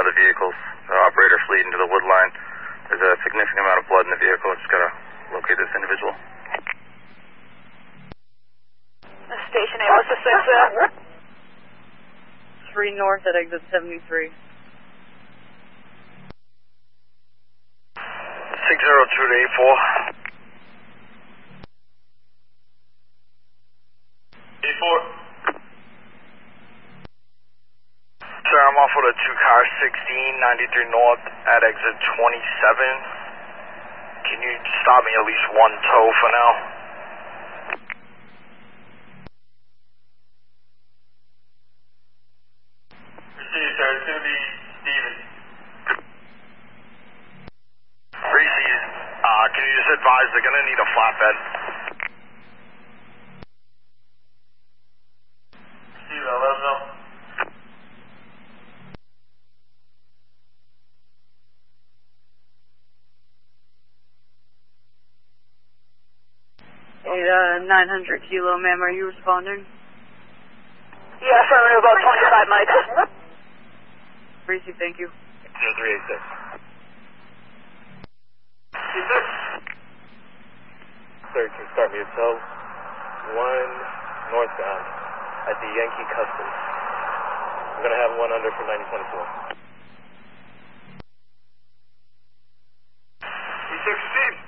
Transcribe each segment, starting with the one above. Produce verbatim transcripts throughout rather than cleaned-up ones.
other vehicles, the operator fleet into the wood line. There's a significant amount of blood in the vehicle. Just gotta locate this individual. Station eight, what's the six at? three north at exit seventy-three. six zero two to eight four. eight four. Sir, I'm off with a two car sixteen ninety-three north at exit twenty-seven. Can you stop me at least one tow for now? Receive, sir. It's going to be Steven. Reese, uh, can you just advise they're going to need a flatbed? Receive, I'll let them know. Uh, nine hundred kilo, ma'am, are you responding? Yeah, affirmative, about twenty-five mics. Reese, thank you. zero three eight six. Sir, can you start me a tow? One northbound at the Yankee Customs. I'm going to have one under for ninety twenty-four. E six, Steve.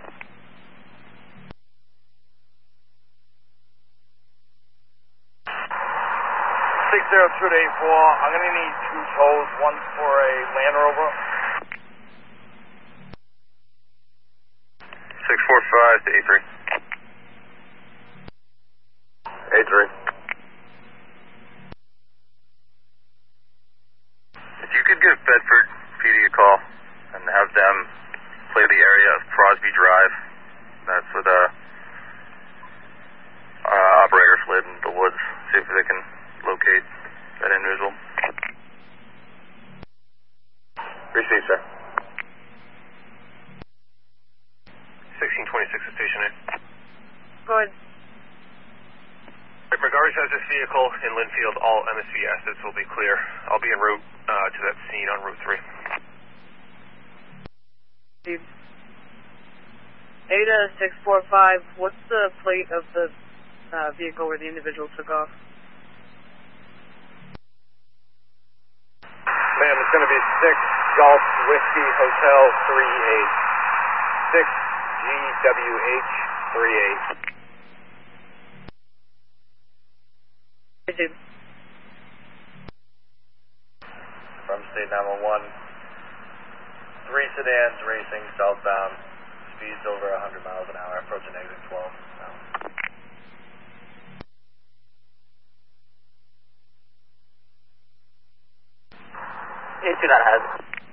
six zero two eight four. I'm going to need two tows. One's for a Land Rover. six four five to A three. A three. If you could give Bedford P D a call and have them play the area of Crosby Drive. That's where the uh, operator fled in the woods. See if they can locate that individual. Receive, sir. sixteen twenty-six to Station eight. Go ahead. Regarding to this vehicle in Linfield, all M S V assets will be clear. I'll be en route uh, to that scene on Route three. Steve. Ada six four five, what's the plate of the uh, vehicle where the individual took off? Ma'am, it's going to be six Golf Whiskey Hotel three eight. six G W H three eight. Receive. From State nine one one. Three sedans racing southbound. Speeds over one hundred miles an hour, approaching exit twelve. Now. It's that has it.